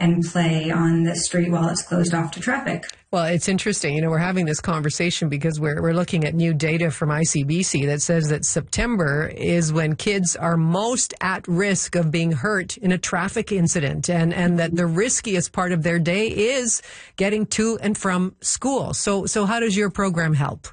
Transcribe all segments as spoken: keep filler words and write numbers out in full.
and play on the street while it's closed off to traffic. Well, it's interesting. You know, we're having this conversation because we're we're looking at new data from I C B C that says that September is when kids are most at risk of being hurt in a traffic incident, and, and that the riskiest part of their day is getting to and from school. So so how does your program help?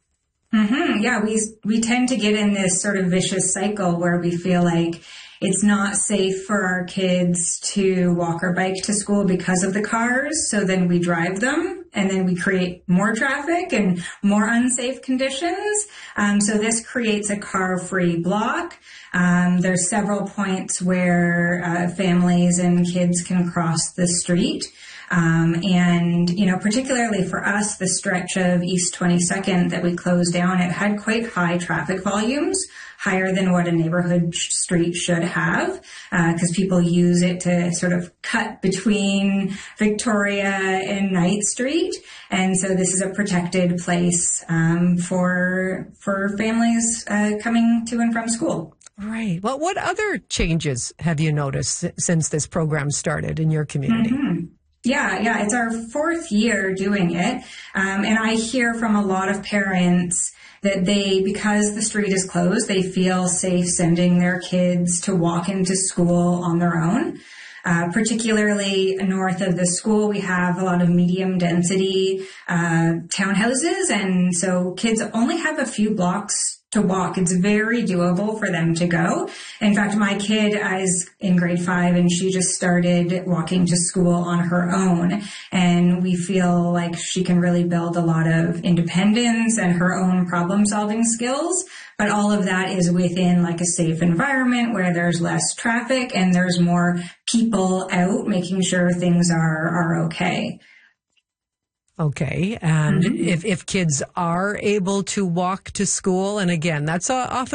Mm-hmm. Yeah, we we tend to get in this sort of vicious cycle where we feel like it's not safe for our kids to walk or bike to school because of the cars. So then we drive them, and then we create more traffic and more unsafe conditions. Um, so this creates a car-free block. Um, there's several points where uh, families and kids can cross the street. Um, and, you know, particularly for us, the stretch of East twenty-second that we closed down, it had quite high traffic volumes, higher than what a neighborhood street should have, because uh, people use it to sort of cut between Victoria and Knight Street. And so this is a protected place um, for for families uh, coming to and from school. Right. Well, what other changes have you noticed since this program started in your community? Mm-hmm. Yeah, yeah, it's our fourth year doing it. Um, and I hear from a lot of parents that they, because the street is closed, they feel safe sending their kids to walk into school on their own. Uh, particularly north of the school, we have a lot of medium density uh, townhouses. And so kids only have a few blocks to walk. It's very doable for them to go. In fact, my kid is in grade five and she just started walking to school on her own. And we feel like she can really build a lot of independence and her own problem solving skills. But all of that is within like a safe environment where there's less traffic and there's more people out making sure things are, are okay. Okay. And Mm-hmm. if, if kids are able to walk to school, and again, that's uh, often